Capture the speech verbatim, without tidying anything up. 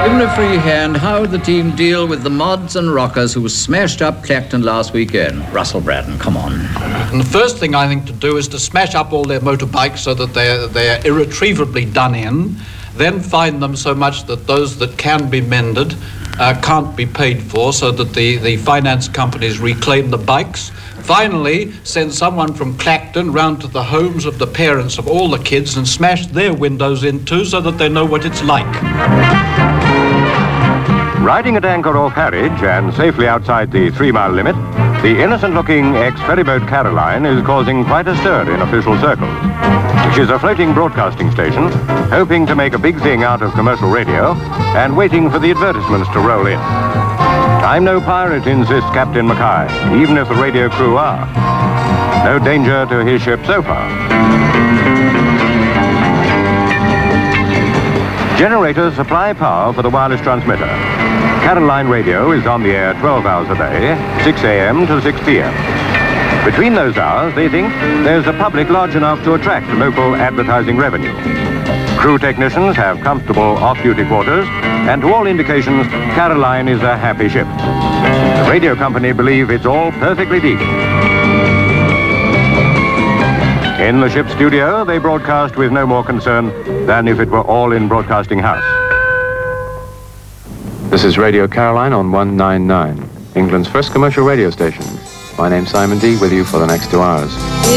Given a free hand, how would the team deal with the mods and rockers who smashed up Clacton last weekend? Russell Braddon, come on. And the first thing I think to do is to smash up all their motorbikes so that they're, they're irretrievably done in, then fine them so much that those that can be mended uh, can't be paid for, so that the, the finance companies reclaim the bikes. Finally, send someone from Clacton round to the homes of the parents of all the kids and smash their windows in too, so that they know what it's like. Riding at anchor off Harwich and safely outside the three-mile limit, the innocent-looking ex-ferryboat Caroline is causing quite a stir in official circles. She's a floating broadcasting station, hoping to make a big thing out of commercial radio and waiting for the advertisements to roll in. I'm no pirate, insists Captain Mackay, even if the radio crew are. No danger to his ship so far. Generators supply power for the wireless transmitter. Caroline Radio is on the air twelve hours a day, six a.m. to six p.m. Between those hours, they think, there's a public large enough to attract local advertising revenue. Crew technicians have comfortable off-duty quarters, and to all indications, Caroline is a happy ship. The radio company believe it's all perfectly deep. In the ship's studio, they broadcast with no more concern than if it were all in Broadcasting House. This is Radio Caroline on one ninety-nine, England's first commercial radio station. My name's Simon D, with you for the next two hours.